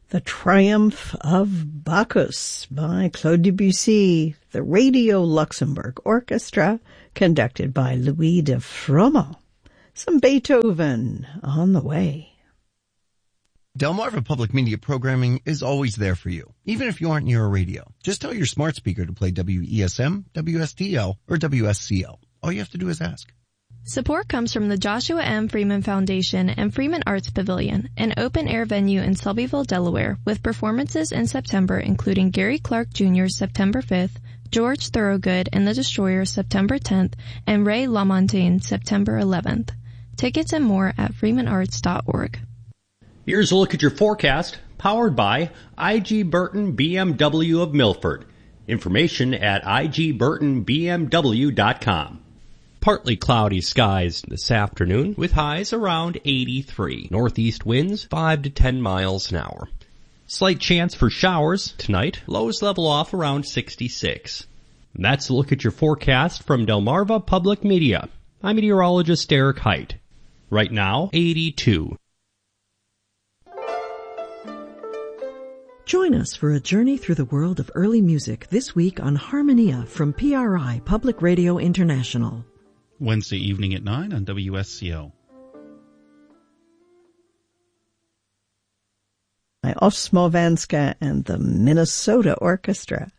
The Triumph of Bacchus by Claude Debussy, the Radio Luxembourg Orchestra, conducted by Louis de Froment. Some Beethoven on the way. Delmarva Public Media programming is always there for you, even if you aren't near a radio. Just tell your smart speaker to play WESM, WSTL, or WSCL. All you have to do is ask. Support comes from the Joshua M. Freeman Foundation and Freeman Arts Pavilion, an open-air venue in Selbyville, Delaware, with performances in September including Gary Clark Jr.'s September 5th, George Thorogood and the Destroyers September 10th, and Ray LaMontagne September 11th. Tickets and more at freemanarts.org. Here's a look at your forecast, powered by I.G. Burton BMW of Milford. Information at igburtonbmw.com. Partly cloudy skies this afternoon with highs around 83. Northeast winds 5 to 10 miles an hour. Slight chance for showers tonight. Lows level off around 66. And that's a look at your forecast from Delmarva Public Media. I'm meteorologist Derek Height. Right now, 82. Join us for a journey through the world of early music this week on Harmonia from PRI Public Radio International. Wednesday evening at 9 on WSCO. By Osmo Vanska and the Minnesota Orchestra.